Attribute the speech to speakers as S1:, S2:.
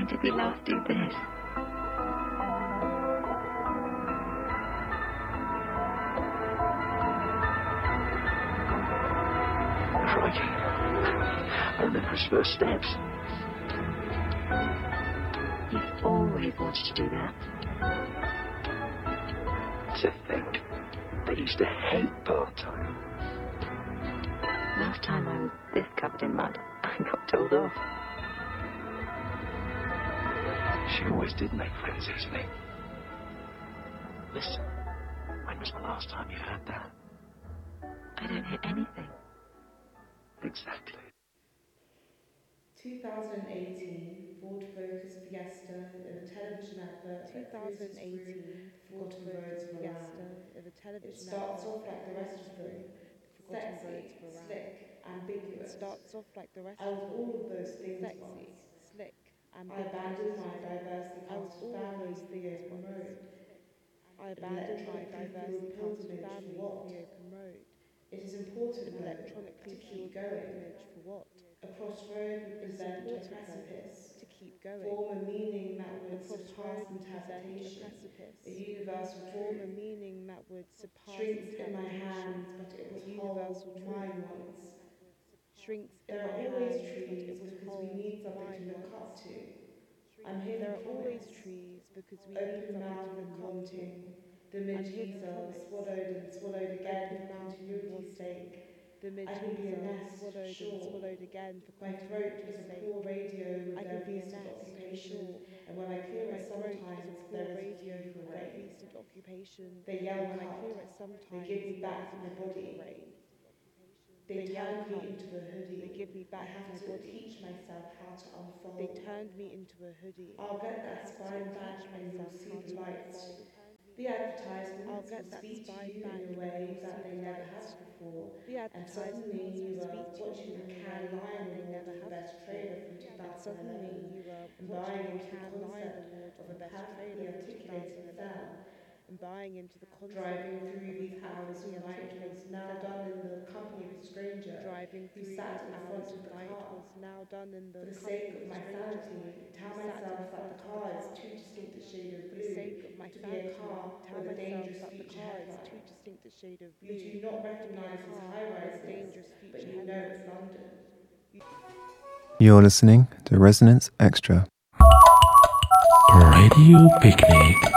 S1: did we last do this?
S2: Crikey. I remember his first steps.
S1: You've always wanted to do that.
S2: To think they used to hate part-time.
S1: Last time I was this covered in mud, I got told off.
S2: She always did make friends easily. Listen, when was the last time you heard that?
S1: I don't hear anything.
S2: Exactly.
S3: 2018 Ford Focus Fiesta in a television advert that cruises through the forgotten roads of Iran. It starts off like the rest of them, sexy, slick, ambiguous. I was all of those things once. I abandoned my diversely cast family for the open road. An electronically fueled pilgrimage for what? It is important though to keep going. A crossroad would present a precipice, form a meaning that would surpass interpretation, a universal truth. Shrinks in my hands, but it was whole, mine once. There are always trees because we need something to look up to. I'm here for promise. Open mouth conting, the medieval swallowed and swallowed again for continuity's sake. I can be a nest, sure. My throat is a poor radio with their recent occupation, and when I clear it sometimes, there is a view for rain. They yell cut, they give me back my body. They turned me into a hoodie. I have to teach myself how to unfold. I'll get that spine back and you'll see the lights. The advertisements will speak to you in a way that they never have before, and suddenly you were watching the Cannes Lion Award for the Best Trailer from 2011 and buying into the concept of a perfectly articulated film. Driving through these hours of night was now done in the company of a stranger who sat in front of the car. For the sake of my sanity, tell myself that the car is too distinct a shade of blue to be a car with a dangerous future headline. You do not recognize its high-riseness, but you know it's London.
S4: You're listening to Resonance Extra.
S5: Radio Picnic.